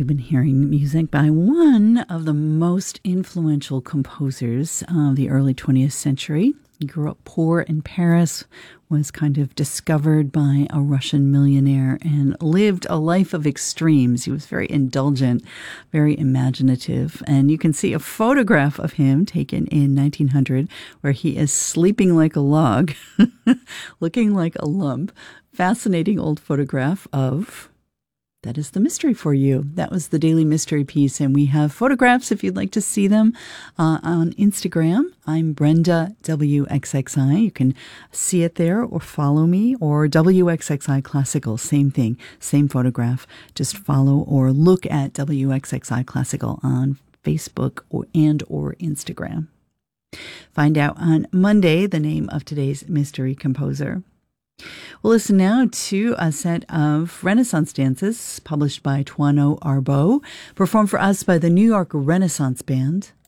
You've been hearing music by one of the most influential composers of the early 20th century. He grew up poor in Paris, was kind of discovered by a Russian millionaire, and lived a life of extremes. He was very indulgent, very imaginative. And you can see a photograph of him taken in 1900 where he is sleeping like a log, looking like a lump. Fascinating old photograph of... That is the mystery for you. That was the Daily Mystery Piece, and we have photographs if you'd like to see them on Instagram. I'm Brenda WXXI. You can see it there or follow me, or WXXI Classical, same thing, same photograph. Just follow or look at WXXI Classical on Facebook or Instagram. Find out on Monday the name of today's mystery composer. We'll listen now to a set of Renaissance dances published by Tuono Arbo, performed for us by the New York Renaissance Band.